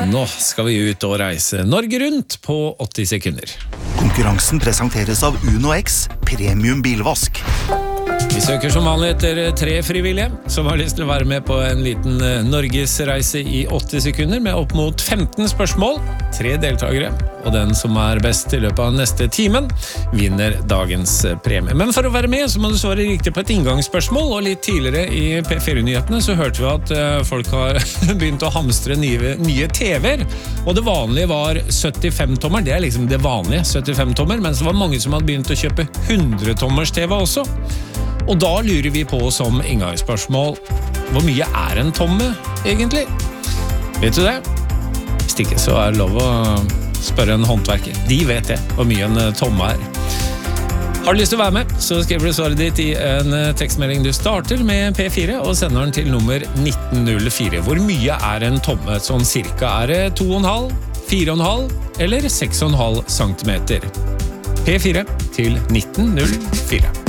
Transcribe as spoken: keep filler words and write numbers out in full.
Nå skal vi ut og reise Norge rundt på åtti sekunder. Konkurransen presenteres av Uno X, premium bilvask. Vi søker som vanlig etter tre frivillige som har lyst til å være med på en liten Norgesreise i åtti sekunder med opp mot femten spørsmål, tre deltagere, og den som er best i løpet av neste timen vinner dagens premie. Men for å være med så må du svare riktig på et inngangsspørsmål, og litt tidligere i P fire-nyhetene så hørte vi at folk har begynt å hamstre nye, nye T V-er, og det vanlige var syttifem tommer, det er liksom det vanlige, syttifem tommer, mens det var mange som hadde begynt å kjøpe hundre tommers T V også. Og da lurer vi på som inngangsspørsmål, hvor mye er en tomme egentlig? Vet du det? Hvis ikke så er det lov å spørre en håndverker. De vet det, hvor mye en tomme er. Har du lyst til å være med, så skriver du svaret ditt i en tekstmelding. Du starter med P fire og sender den til nummer nitten null fire. Hvor mye er en tomme? Sånn cirka er det to komma fem, fire komma fem eller seks komma fem centimeter? P fire til nitten null fire.